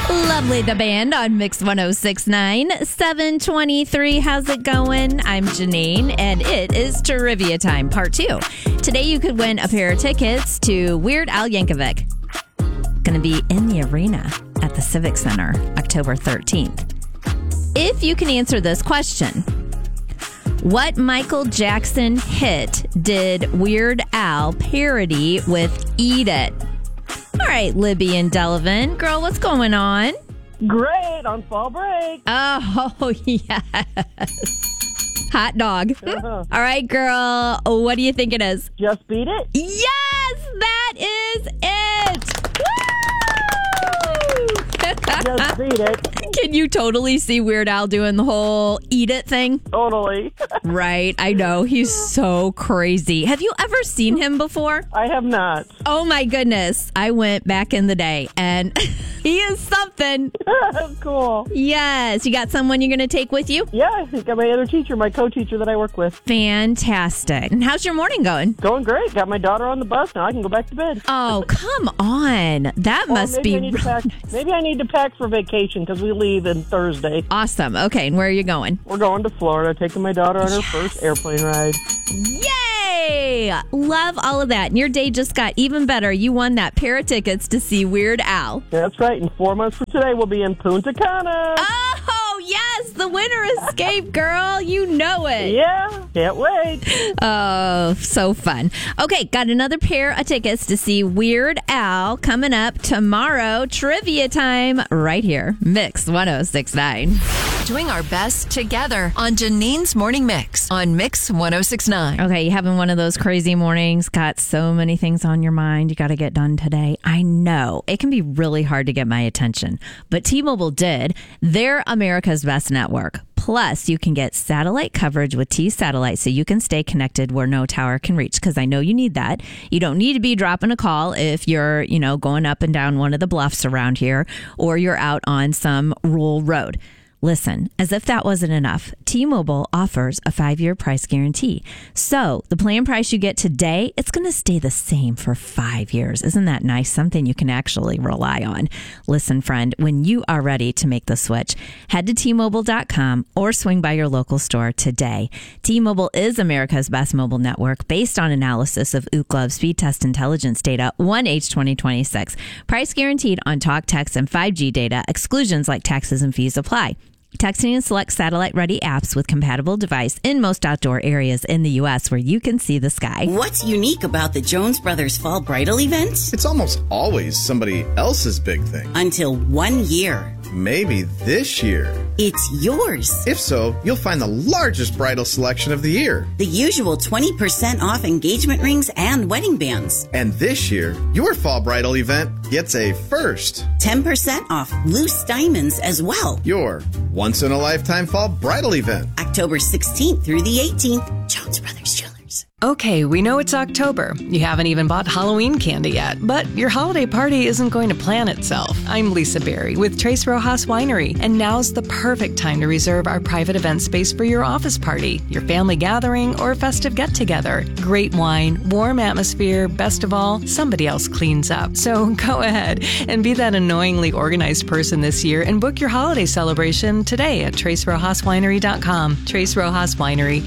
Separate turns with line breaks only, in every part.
Lovely, the band on Mix 106.9, 723. How's it going? I'm Janine, and it is Trivia Time, Part 2. Today you could win a pair of tickets to Weird Al Yankovic. Going to be in the arena at the Civic Center, October 13th. If you can answer this question, what Michael Jackson hit did Weird Al parody with Eat It? All right, Libby and Delavan. Girl, what's going on?
Great, on fall break.
Oh, yes. Hot dog. All right, girl, what do you think it is?
Just Beat It?
Yes, that is it. Woo!
Just Beat It.
Can you totally see Weird Al doing the whole eat it thing?
Totally.
Right, I know. He's so crazy. Have you ever seen him before?
I have not.
Oh, my goodness. I went back in the day, and he is something.
Cool.
Yes. You got someone you're going to take with you?
Yeah, I got my other teacher, my co-teacher that I work with.
Fantastic. And how's your morning going?
Going great. Got my daughter on the bus. Now I can go back to bed.
Oh, come on. That must be...
Maybe I need to pack for vacation because we leave on Thursday.
Awesome. Okay, and where are you going?
We're going to Florida, taking my daughter on her first airplane ride.
Yay! Love all of that. And your day just got even better. You won that pair of tickets to see Weird Al.
That's right. In 4 months from today, we'll be in Punta Cana.
Oh, yes. The winner escape, girl. You know it.
Yeah. Can't wait.
Oh, so fun. Okay, got another pair of tickets to see Weird Al coming up tomorrow. Trivia time right here. Mix 106.9.
Doing our best together on Janine's Morning Mix on Mix 106.9.
Okay, you having one of those crazy mornings, got so many things on your mind you got to get done today. I know it can be really hard to get my attention, but T-Mobile did. They're America's best network. Plus, you can get satellite coverage with T-Satellite so you can stay connected where no tower can reach, because I know you need that. You don't need to be dropping a call if you're, going up and down one of the bluffs around here, or you're out on some rural road. Listen, as if that wasn't enough, T-Mobile offers a 5-year price guarantee. So the plan price you get today, it's going to stay the same for 5 years. Isn't that nice? Something you can actually rely on. Listen, friend, when you are ready to make the switch, head to T-Mobile.com or swing by your local store today. T-Mobile is America's best mobile network based on analysis of Ookla speed test intelligence data 1H 2026. Price guaranteed on talk, text, and 5G data. Exclusions like taxes and fees apply. Texting and select satellite-ready apps with compatible device in most outdoor areas in the U.S. where you can see the sky.
What's unique about the Jones Brothers Fall Bridal event?
It's almost always somebody else's big thing.
Until 1 year.
Maybe this year.
It's yours.
If so, you'll find the largest bridal selection of the year.
The usual 20% off engagement rings and wedding bands.
And this year, your fall bridal event gets a first.
10% off loose diamonds as well.
Your once-in-a-lifetime fall bridal event.
October 16th through the 18th. Jones Brothers Jewelers.
Okay, we know it's October. You haven't even bought Halloween candy yet, but your holiday party isn't going to plan itself. I'm Lisa Berry with Tres Rojas Winery, and now's the perfect time to reserve our private event space for your office party, your family gathering, or festive get-together. Great wine, warm atmosphere, best of all, somebody else cleans up. So go ahead and be that annoyingly organized person this year and book your holiday celebration today at TresRojasWinery.com. Tres Rojas Winery,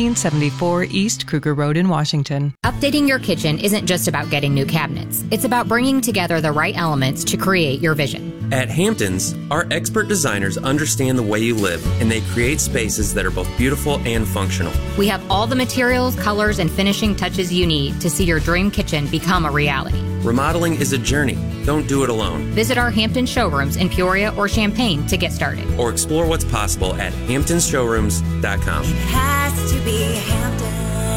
1774 East Kruger Road in Washington.
Updating your kitchen isn't just about getting new cabinets. It's about bringing together the right elements to create your vision.
At Hamptons, our expert designers understand the way you live, and they create spaces that are both beautiful and functional.
We have all the materials, colors, and finishing touches you need to see your dream kitchen become a reality.
Remodeling is a journey. Don't do it alone.
Visit our Hampton showrooms in Peoria or Champaign to get started.
Or explore what's possible at hamptonsshowrooms.com.
It has to be Hamptons.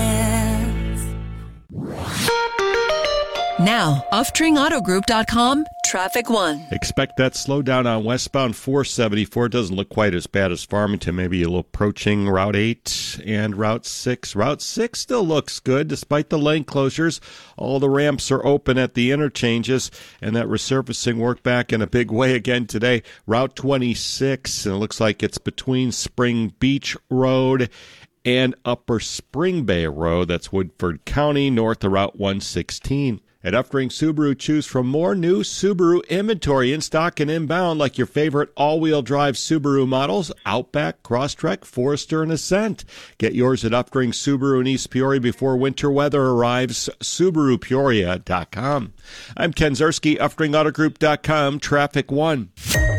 Now, OffTringAutoGroup.com, Traffic 1.
Expect that slowdown on westbound 474. It doesn't look quite as bad as Farmington, maybe a little approaching Route 8 and Route 6. Route 6 still looks good despite the lane closures. All the ramps are open at the interchanges, and that resurfacing worked back in a big way again today. Route 26, and it looks like it's between Spring Beach Road and Upper Spring Bay Road. That's Woodford County, north of Route 116. At Upring Subaru, choose from more new Subaru inventory in stock and inbound, like your favorite all-wheel drive Subaru models, Outback, Crosstrek, Forester, and Ascent. Get yours at Upring Subaru in East Peoria before winter weather arrives. SubaruPeoria.com. I'm Ken Zerski, UpringAutoGroup.com, Traffic 1.